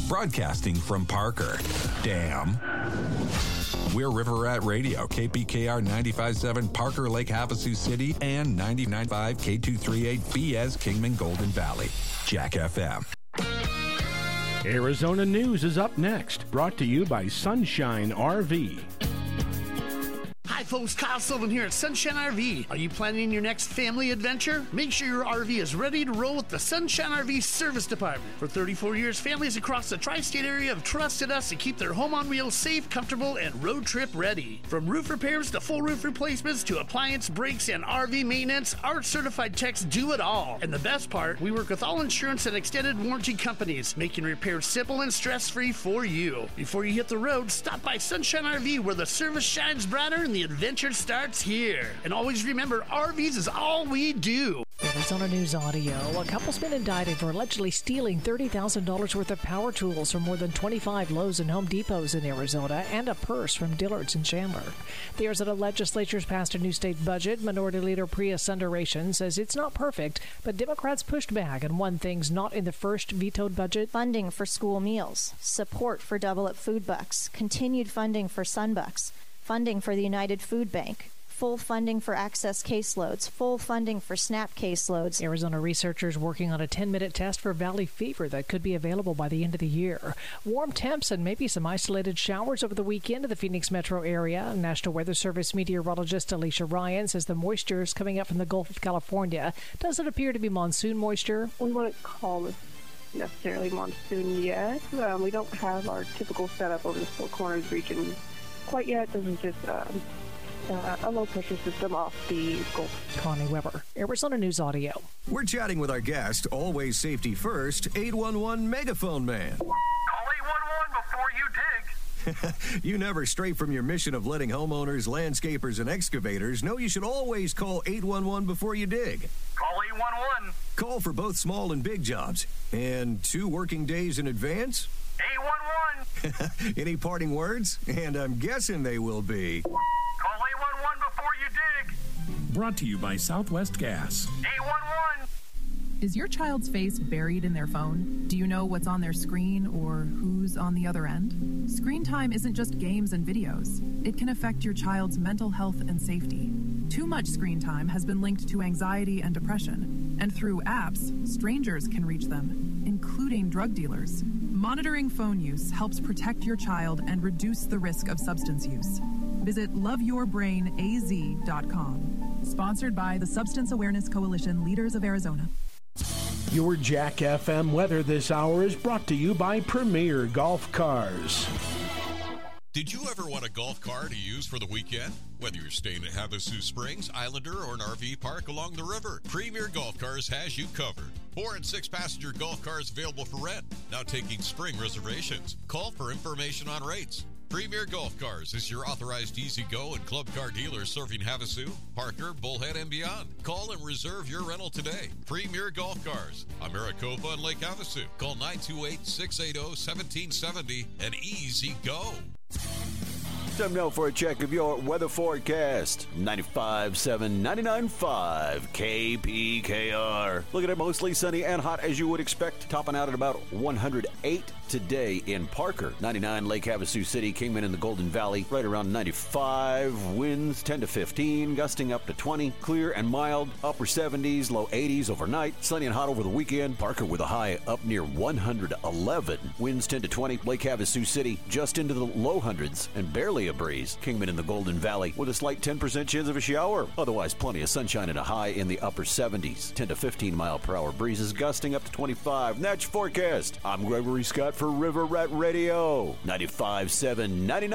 broadcasting from Parker. Damn. We're River Rat Radio, KPKR 95.7 Parker Lake Havasu City and 99.5 K238 BS Kingman Golden Valley. Jack FM. Arizona News is up next, brought to you by Sunshine RV. Hi folks, Kyle Sullivan here at Sunshine RV. Are you planning your next family adventure? Make sure your RV is ready to roll with the Sunshine RV Service Department. For 34 years, families across the tri-state area have trusted us to keep their home on wheels safe, comfortable, and road trip ready. From roof repairs to full roof replacements to appliance, brakes, and RV maintenance, our certified techs do it all. And the best part, we work with all insurance and extended warranty companies, making repairs simple and stress-free for you. Before you hit the road, stop by Sunshine RV where the service shines brighter and the adventure starts here. And always remember, RVs is all we do. Arizona News Audio. A couple's been indicted for allegedly stealing $30,000 worth of power tools from more than 25 Lowe's and Home Depots in Arizona and a purse from Dillard's in Chandler. The Arizona legislature's passed a new state budget. Minority Leader Priya Sundaresan says it's not perfect, but Democrats pushed back and won things not in the first vetoed budget. Funding for school meals, support for Double Up Food Bucks, continued funding for Sunbucks, funding for the United Food Bank, full funding for Access caseloads, full funding for SNAP caseloads. Arizona researchers working on a 10-minute test for valley fever that could be available by the end of the year. Warm temps and maybe some isolated showers over the weekend in the Phoenix metro area. National Weather Service meteorologist Alicia Ryan says the moisture is coming up from the Gulf of California. Doesn't appear to be monsoon moisture. We wouldn't call this necessarily monsoon yet. We don't have our typical setup over the Four Corners region quite yet. This is just a low-pressure system off the Gulf. Connie Weber, Arizona News Audio. We're chatting with our guest, always safety first, 811 Megaphone Man. Call 811 before you dig. You never stray from your mission of letting homeowners, landscapers, and excavators know you should always call 811 before you dig. Call 811. Call for both small and big jobs. And 2 working days in advance? 811. Any parting words? And I'm guessing they will be... Call 811 before you dig. Brought to you by Southwest Gas. 811. Is your child's face buried in their phone? Do you know what's on their screen or who's on the other end? Screen time isn't just games and videos. It can affect your child's mental health and safety. Too much screen time has been linked to anxiety and depression, and through apps, strangers can reach them, including drug dealers. Monitoring phone use helps protect your child and reduce the risk of substance use. Visit loveyourbrainaz.com. Sponsored by the Substance Awareness Coalition Leaders of Arizona. Your Jack FM weather this hour is brought to you by Premier Golf Cars. Did you ever want a golf car to use for the weekend? Whether you're staying at Havasu Springs, Islander, or an RV park along the river, Premier Golf Cars has you covered. 4- and 6-passenger golf cars available for rent. Now taking spring reservations. Call for information on rates. Premier Golf Cars is your authorized easy-go and club car dealer serving Havasu, Parker, Bullhead, and beyond. Call and reserve your rental today. Premier Golf Cars on Maricopa and Lake Havasu. Call 928-680-1770 and easy go. Time now for a check of your weather forecast. 95.7, 99.5 KPKR. Looking at mostly sunny and hot as you would expect. Topping out at about 108 today in Parker. 99 Lake Havasu City, Kingman in the Golden Valley. Right around 95. Winds 10 to 15, gusting up to 20. Clear and mild. Upper 70s, low 80s overnight. Sunny and hot over the weekend. Parker with a high up near 111. Winds 10 to 20. Lake Havasu City just into the low hundreds and barely a breeze. Kingman in the Golden Valley with a slight 10% chance of a shower. Otherwise, plenty of sunshine and a high in the upper 70s. 10 to 15 mile per hour breezes gusting up to 25. That's your forecast. I'm Gregory Scott for River Rat Radio. 95.7, 99.